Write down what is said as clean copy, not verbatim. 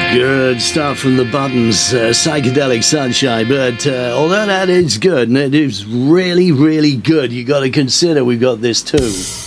Good stuff from the Buttons, Psychedelic Sunshine. But although that is good, and it is really, really good, you got to consider we've got this too.